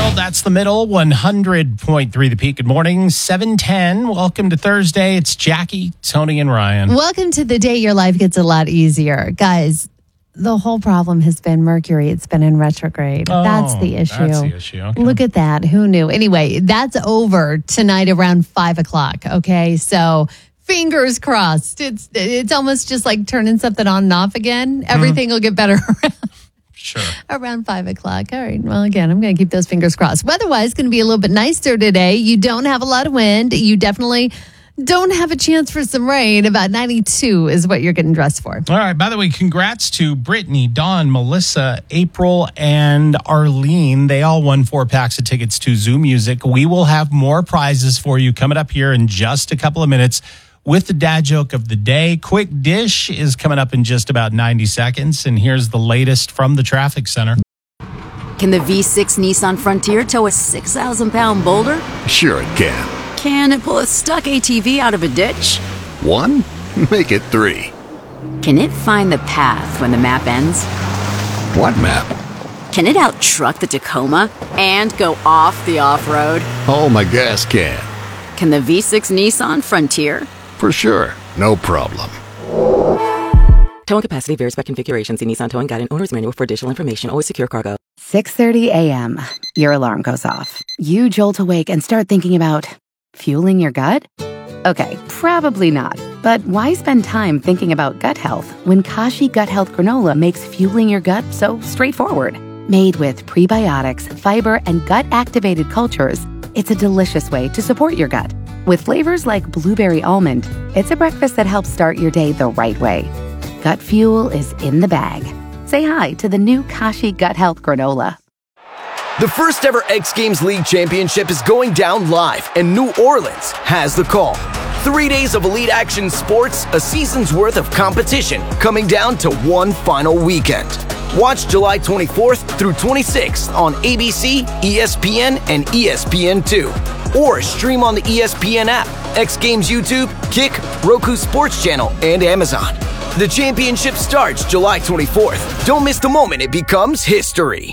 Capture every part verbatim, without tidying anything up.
middle. That's the middle. one hundred point three The Peak. Good morning. seven ten. Welcome to Thursday. It's Jackie, Tony, and Ryan. Welcome to the day your life gets a lot easier. Guys, the whole problem has been Mercury. It's been in retrograde. Oh, that's the issue. That's the issue. Okay. Look at that. Who knew? Anyway, that's over tonight around five o'clock. Okay, so fingers crossed. It's it's almost just like turning something on and off again. Everything mm. will get better around. Sure. Around five o'clock. All right. Well, again, I'm going to keep those fingers crossed. Weather-wise, going to be a little bit nicer today. You don't have a lot of wind. You definitely don't have a chance for some rain. About ninety-two is what you're getting dressed for. All right. By the way, congrats to Brittany, Dawn, Melissa, April, and Arlene. They all won four packs of tickets to Zoo Music. We will have more prizes for you coming up here in just a couple of minutes with the dad joke of the day. Quick Dish is coming up in just about ninety seconds. And here's the latest from the traffic center. Can the V six Nissan Frontier tow a six thousand pound boulder? Sure it can. Can it pull a stuck A T V out of a ditch? One? Make it three. Can it find the path when the map ends? What map? Can it out-truck the Tacoma and go off the off-road? Oh, my gas can. Can the V six Nissan Frontier? For sure. No problem. Towing capacity varies by configuration. See Nissan Towing Guide and Owner's Manual for additional information. Always secure cargo. six thirty a.m. Your alarm goes off. You jolt awake and start thinking about fueling your gut? Okay, probably not. But why spend time thinking about gut health when Kashi Gut Health Granola makes fueling your gut so straightforward? Made with prebiotics, fiber, and gut-activated cultures, it's a delicious way to support your gut. With flavors like blueberry almond, it's a breakfast that helps start your day the right way. Gut fuel is in the bag. Say hi to the new Kashi Gut Health Granola. The first ever X Games League Championship is going down live, and New Orleans has the call. Three days of elite action sports, a season's worth of competition, coming down to one final weekend. Watch July twenty-fourth through twenty-sixth on A B C, E S P N, and E S P N two. Or stream on the E S P N app, X Games YouTube, Kick, Roku Sports Channel, and Amazon. The championship starts July twenty-fourth. Don't miss the moment it becomes history.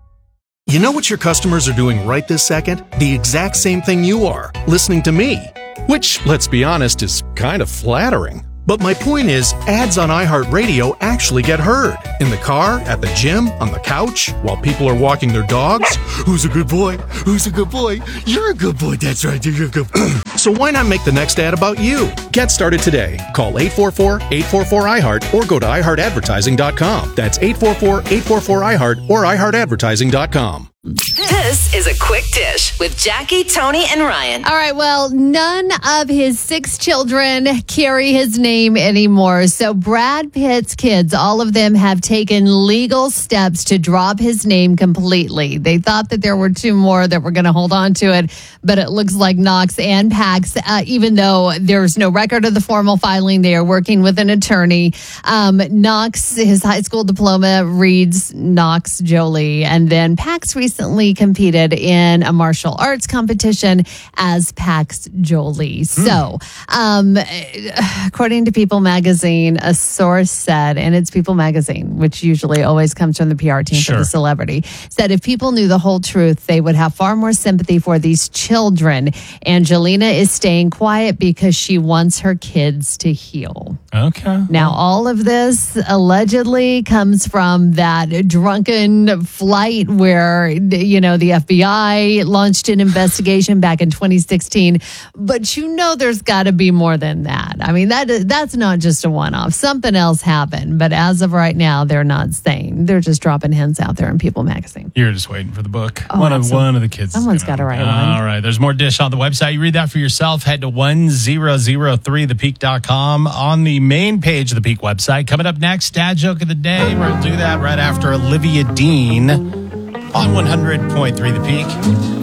You know what your customers are doing right this second? The exact same thing you are, listening to me. Which, let's be honest, is kind of flattering. But my point is, ads on iHeartRadio actually get heard. In the car, at the gym, on the couch, while people are walking their dogs. Who's a good boy? Who's a good boy? You're a good boy. That's right. You're a good boy. So why not make the next ad about you? Get started today. Call eight four four, eight four four, I heart or go to i heart advertising dot com. That's eight four four, eight four four, I heart or i heart advertising dot com. This is a Quick Dish with Jackie, Tony, and Ryan. All right, well, none of his six children carry his name anymore. So Brad Pitt's kids, all of them have taken legal steps to drop his name completely. They thought that there were two more that were going to hold on to it, but it looks like Knox and Pax, uh, even though there's no record of the formal filing, they are working with an attorney. Um, Knox, his high school diploma reads Knox Jolie, and then Pax recently recently competed in a martial arts competition as Pax Jolie. Mm. So, um, according to People Magazine, a source said, and it's People Magazine, which usually always comes from the P R team sure. for the celebrity, said if people knew the whole truth, they would have far more sympathy for these children. Angelina is staying quiet because she wants her kids to heal. Okay. Now, all of this allegedly comes from that drunken flight where, you know, the F B I launched an investigation back in twenty sixteen. But you know there's got to be more than that. I mean, that that's not just a one-off. Something else happened. But as of right now, they're not saying. They're just dropping hints out there in People Magazine. You're just waiting for the book. Oh, one of one of the kids. Someone's got to write one. All right. There's more Dish on the website. You read that for yourself. Head to one thousand three the peak dot com on the main page of the Peak website. Coming up next, Dad Joke of the Day. We'll do that right after Olivia Dean on one hundred point three The Peak.